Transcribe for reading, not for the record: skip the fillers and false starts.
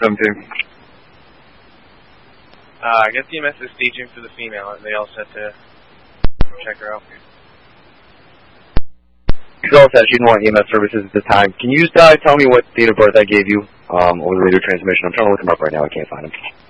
17. I guess EMS is staging for the female. Are they all set to check her out? She's all set. She didn't want EMS services at this time. Can you tell me what date of birth I gave you over the radio transmission? I'm trying to look him up right now. I can't find him.